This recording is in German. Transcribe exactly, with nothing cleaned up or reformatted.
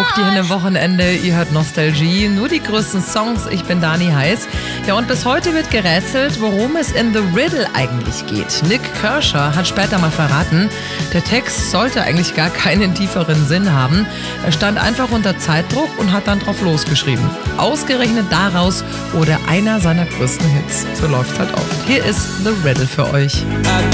Rock, die Henne Wochenende, ihr hört Nostalgie, nur die größten Songs, ich bin Dani Heiß. Ja, und bis heute wird gerätselt, worum es in The Riddle eigentlich geht. Nick Kershaw hat später mal verraten, der Text sollte eigentlich gar keinen tieferen Sinn haben. Er stand einfach unter Zeitdruck und hat dann drauf losgeschrieben. Ausgerechnet daraus wurde einer seiner größten Hits. So läuft's halt oft. Hier ist The Riddle für euch.